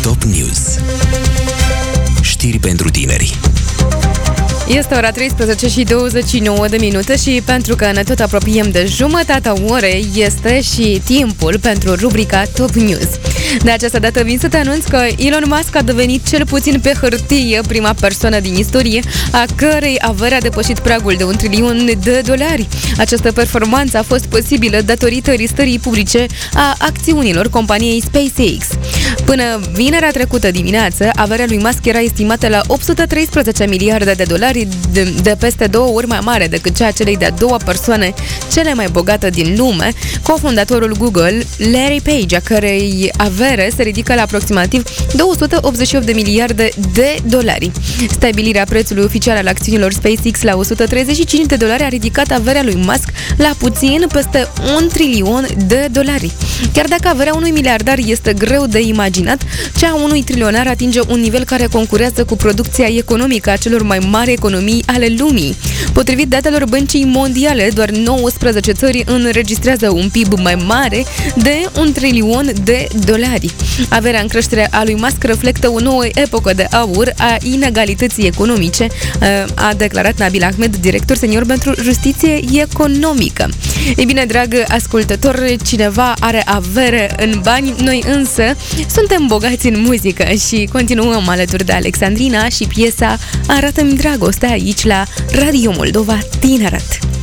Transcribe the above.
Top News. Știri pentru tineri. Este ora 13 și 29 de minute și pentru că ne tot apropiem de jumătatea orei, este și timpul pentru rubrica Top News. De această dată vin să te anunț că Elon Musk a devenit cel puțin pe hârtie prima persoană din istorie a cărei avere a depășit pragul de $1 trilion. Această performanță a fost posibilă datorită listării publice a acțiunilor companiei SpaceX. Până vinerea trecută dimineață, averea lui Musk era estimată la $813 miliarde, de peste 2 ori mai mare decât cea a celei de-a doua persoane cele mai bogată din lume, cofondatorul Google, Larry Page, a cărei avere se ridică la aproximativ $288 de miliarde. Stabilirea prețului oficial al acțiunilor SpaceX la $135 a ridicat averea lui Musk la puțin peste $1 trilion. Chiar dacă averea unui miliardar este greu de imaginat, cea a unui trilionar atinge un nivel care concurează cu producția economică a celor mai mari economii ale lumii. Potrivit datelor Băncii Mondiale, doar 19 țări înregistrează un PIB mai mare de $1 trilion. Averea în creștere a lui Musk reflectă o nouă epocă de aur a inegalității economice, a declarat Nabil Ahmed, director senior pentru justiție economică. Ei bine, drag ascultător, cineva are avere în bani, noi însă suntem bogați în muzică și continuăm alături de Alexandrina și piesa Arată-mi dragostea aici la Radio Moldova Tineret.